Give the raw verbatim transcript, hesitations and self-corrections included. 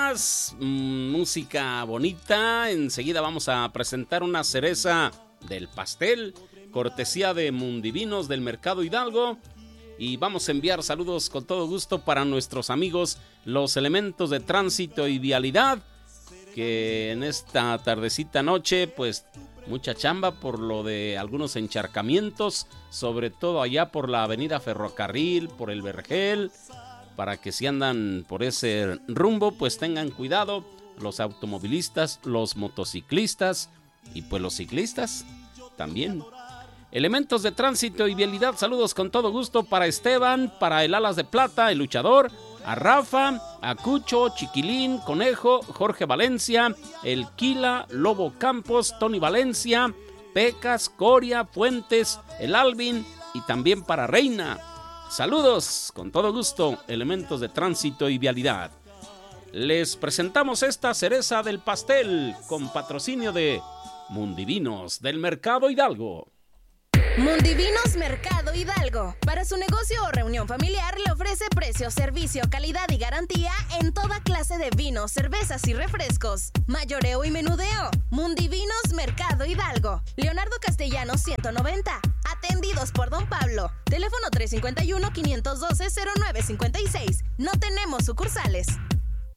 más mmm, música bonita. Enseguida vamos a presentar una cereza del pastel, cortesía de Mundivinos del Mercado Hidalgo. Y vamos a enviar saludos con todo gusto para nuestros amigos los elementos de tránsito y vialidad, que en esta tardecita noche, pues mucha chamba por lo de algunos encharcamientos, sobre todo allá por la avenida Ferrocarril, por el Vergel, para que si andan por ese rumbo, pues tengan cuidado los automovilistas, los motociclistas y pues los ciclistas también. Elementos de tránsito y vialidad, saludos con todo gusto para Esteban, para el Alas de Plata, el Luchador, a Rafa, a Cucho, Chiquilín, Conejo, Jorge Valencia, el Quila, Lobo Campos, Tony Valencia, Pecas, Coria, Fuentes, el Alvin y también para Reina. Saludos con todo gusto, elementos de tránsito y vialidad. Les presentamos esta cereza del pastel con patrocinio de Mundivinos del Mercado Hidalgo. Mundivinos Mercado Hidalgo. Para su negocio o reunión familiar le ofrece precio, servicio, calidad y garantía en toda clase de vinos, cervezas y refrescos. Mayoreo y menudeo. Mundivinos Mercado Hidalgo. Leonardo Castellanos ciento noventa. Atendidos por Don Pablo. Teléfono tres cinco uno, cinco uno dos, cero nueve cinco seis. No tenemos sucursales.